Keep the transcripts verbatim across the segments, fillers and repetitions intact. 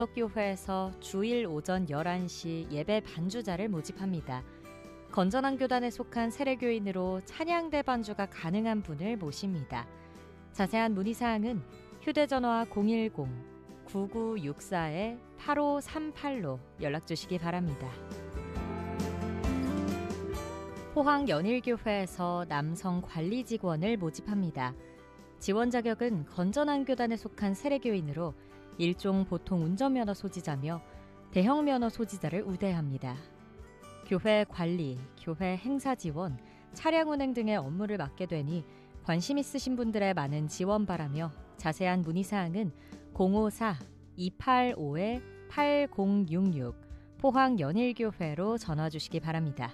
교회에서 주일 오전 열한 시 예배 반주자를 모집합니다. 건전한 교단에 속한 세례교인으로 찬양대 반주가 가능한 분을 모십니다. 자세한 문의사항은 휴대전화 공일공 구구육사 팔오삼팔로 연락주시기 바랍니다. 포항연일교회에서 남성 관리직원을 모집합니다. 지원 자격은 건전한 교단에 속한 세례교인으로 일종 보통 운전면허 소지자며 대형 면허 소지자를 우대합니다. 교회 관리, 교회 행사 지원, 차량 운행 등의 업무를 맡게 되니 관심 있으신 분들의 많은 지원 바라며 자세한 문의사항은 공오사 이팔오 팔공육육 포항연일교회로 전화 주시기 바랍니다.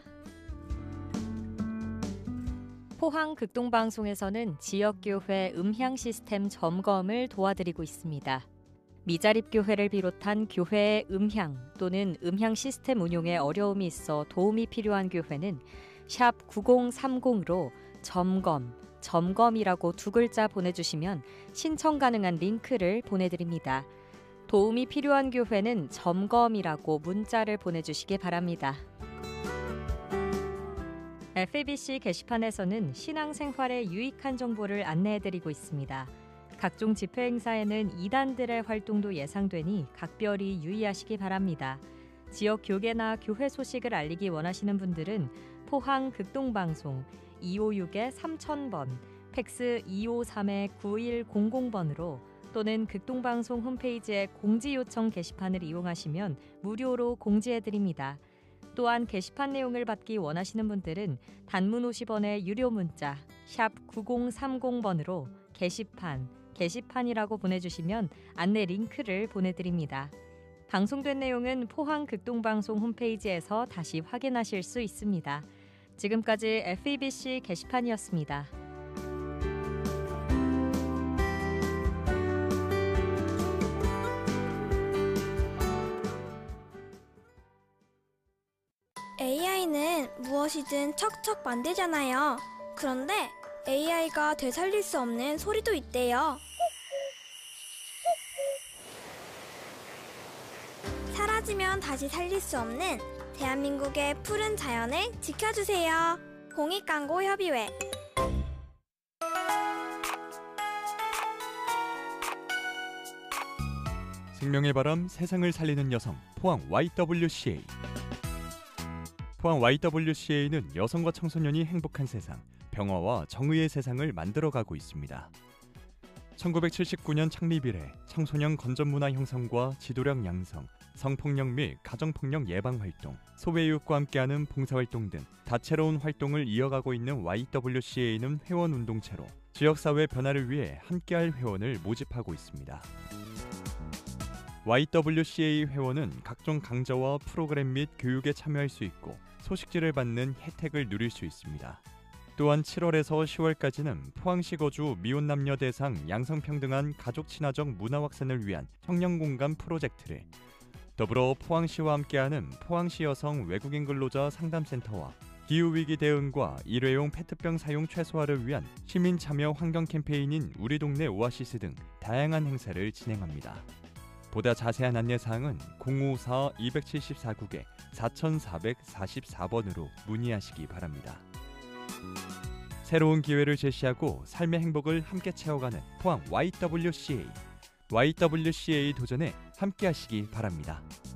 포항극동방송에서는 지역교회 음향 시스템 점검을 도와드리고 있습니다. 미자립교회를 비롯한 교회의 음향 또는 음향 시스템 운용에 어려움이 있어 도움이 필요한 교회는 샵 구공삼공으로 점검, 점검이라고 두 글자 보내주시면 신청 가능한 링크를 보내드립니다. 도움이 필요한 교회는 점검이라고 문자를 보내주시기 바랍니다. 에프이비씨 게시판에서는 신앙생활에 유익한 정보를 안내해드리고 있습니다. 각종 집회 행사에는 이단들의 활동도 예상되니 각별히 유의하시기 바랍니다. 지역 교계나 교회 소식을 알리기 원하시는 분들은 포항 극동방송 이오육 삼천 번, 팩스 이오삼 구일공공 번으로 또는 극동방송 홈페이지의 공지요청 게시판을 이용하시면 무료로 공지해드립니다. 또한 게시판 내용을 받기 원하시는 분들은 단문 오십 원의 유료 문자 샵 구공삼공 번으로 게시판, 게시판이라고 보내주시면 안내 링크를 보내드립니다. 방송된 내용은 포항 극동방송 홈페이지에서 다시 확인하실 수 있습니다. 지금까지 에프이비씨 게시판이었습니다. 에이아이는 무엇이든 척척 만들잖아요. 그런데 에이아이가 되살릴 수 없는 소리도 있대요. 사라지면 다시 살릴 수 없는 대한민국의 푸른 자연을 지켜주세요. 공익광고협의회. 생명의 바람, 세상을 살리는 여성, 포항 와이더블유씨에이. 포항 와이더블유씨에이는 여성과 청소년이 행복한 세상, 평화와 정의의 세상을 만들어가고 있습니다. 천구백칠십구 년 창립 이래 청소년 건전문화 형성과 지도력 양성, 성폭력 및 가정폭력 예방 활동, 소외이웃과 함께하는 봉사활동 등 다채로운 활동을 이어가고 있는 와이더블유씨에이는 회원 운동체로 지역사회 변화를 위해 함께할 회원을 모집하고 있습니다. 와이더블유씨에이 회원은 각종 강좌와 프로그램 및 교육에 참여할 수 있고 소식지를 받는 혜택을 누릴 수 있습니다. 또한 칠월에서 시월까지는 포항시 거주 미혼 남녀 대상 양성평등한 가족 친화적 문화 확산을 위한 청년공감 프로젝트를, 더불어 포항시와 함께하는 포항시 여성 외국인 근로자 상담센터와 기후위기 대응과 일회용 페트병 사용 최소화를 위한 시민 참여 환경 캠페인인 우리 동네 오아시스 등 다양한 행사를 진행합니다. 보다 자세한 안내사항은 공오사 이칠사 국에 사사사사 번으로 문의하시기 바랍니다. 새로운 기회를 제시하고 삶의 행복을 함께 채워가는 포항 와이더블유씨에이. 와이더블유씨에이 도전에 함께하시기 바랍니다.